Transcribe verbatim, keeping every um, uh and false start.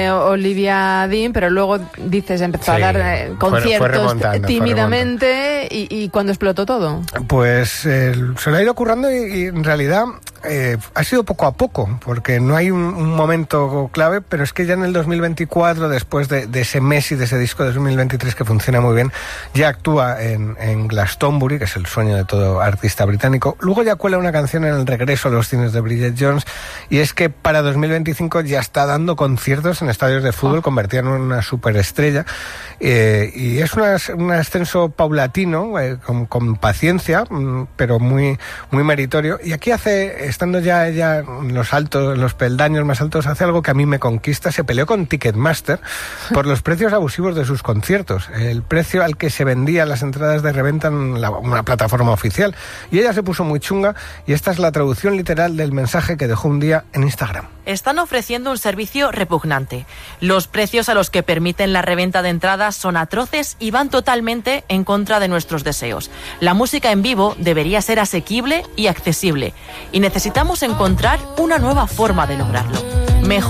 Olivia Dean, pero luego dices empezó sí, a dar eh, conciertos fue, fue tímidamente y, y cuando explotó todo. Pues eh, se lo ha ido currando y, y en realidad eh, ha sido poco a poco, porque no hay un, un momento clave, pero es que ya en el dos mil veinticuatro, después de, de ese mes y de ese disco de dos mil veintitrés que funciona muy bien, ya actúa en, en Glastonbury, que es el sueño de todo artista británico. Luego ya cuela una canción en el regreso a los cines de Bridget Jones, y es que para dos mil veinticinco ya está dando conciertos en estadios de fútbol, convertida en una superestrella, eh, y es una, un ascenso paulatino, eh, con, con paciencia, pero muy, muy meritorio. Y aquí hace, estando ya ella en los altos, en los peldaños más altos, hace algo que a mí me conquista. Se peleó con Ticketmaster por los precios abusivos de sus conciertos, el precio al que se vendían las entradas de reventa en la, una plataforma oficial. Y ella se puso muy chunga, y esta es la traducción literal del mensaje que dejó un día en Instagram. Están ofreciendo un servicio repugnante. Los precios a los que permiten la reventa de entradas son atroces y van totalmente en contra de nuestros deseos. La música en vivo debería ser asequible y accesible, y necesitamos encontrar una nueva forma de lograrlo. Mejor